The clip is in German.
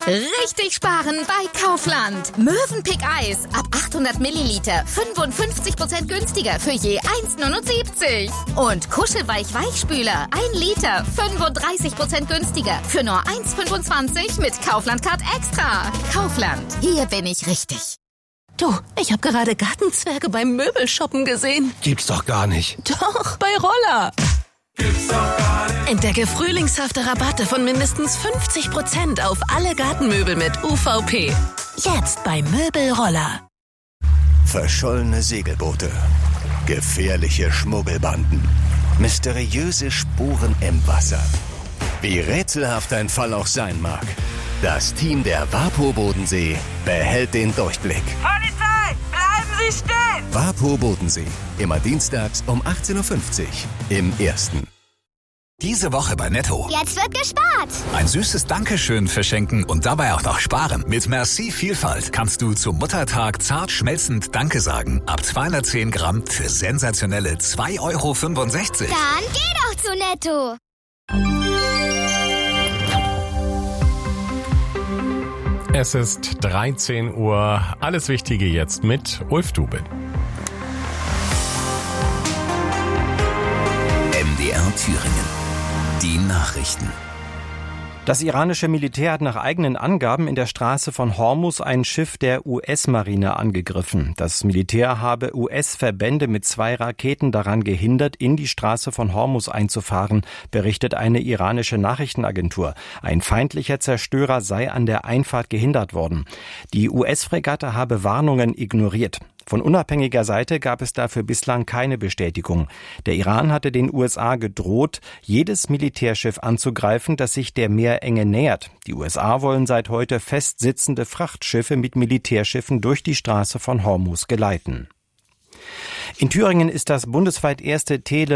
Richtig sparen bei Kaufland. Mövenpick Eis ab 800 Milliliter 55% günstiger für je 1,79. Und Kuschelweich-Weichspüler 1 Liter 35% günstiger für nur 1,25 mit Kaufland-Card Extra. Kaufland, hier bin ich richtig. Du, ich habe gerade Gartenzwerge beim Möbelshoppen gesehen. Gibt's doch gar nicht. Doch, bei Roller. Gibt's doch gar nicht. Entdecke frühlingshafte Rabatte von mindestens 50% auf alle Gartenmöbel mit UVP. Jetzt bei Möbelroller. Verschollene Segelboote, gefährliche Schmuggelbanden, mysteriöse Spuren im Wasser. Wie rätselhaft ein Fall auch sein mag, das Team der WaPo Bodensee behält den Durchblick. Polizei, bleiben Sie stehen! WaPo Bodensee, immer dienstags um 18.50 Uhr im Ersten. Diese Woche bei Netto. Jetzt wird gespart. Ein süßes Dankeschön verschenken und dabei auch noch sparen. Mit Merci Vielfalt kannst du zum Muttertag zart schmelzend Danke sagen. Ab 210 Gramm für sensationelle 2,65 Euro. Dann geh doch zu Netto. Es ist 13 Uhr. Alles Wichtige jetzt mit Ulf Dube. MDR Thüringen. Die Nachrichten. Das iranische Militär hat nach eigenen Angaben in der Straße von Hormuz ein Schiff der US-Marine angegriffen. Das Militär habe US-Verbände mit 2 Raketen daran gehindert, in die Straße von Hormuz einzufahren, berichtet eine iranische Nachrichtenagentur. Ein feindlicher Zerstörer sei an der Einfahrt gehindert worden. Die US-Fregatte habe Warnungen ignoriert. Von unabhängiger Seite gab es dafür bislang keine Bestätigung. Der Iran hatte den USA gedroht, jedes Militärschiff anzugreifen, das sich der Meerenge nähert. Die USA wollen seit heute festsitzende Frachtschiffe mit Militärschiffen durch die Straße von Hormuz geleiten. In Thüringen ist das bundesweit erste